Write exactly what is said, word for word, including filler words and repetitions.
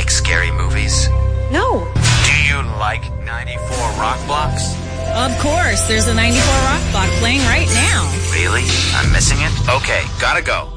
like scary movies? No. Do you like ninety-four Rock Blocks? Of course, there's a ninety-four Rock Block playing right now. Really? I'm missing it? Okay, gotta go.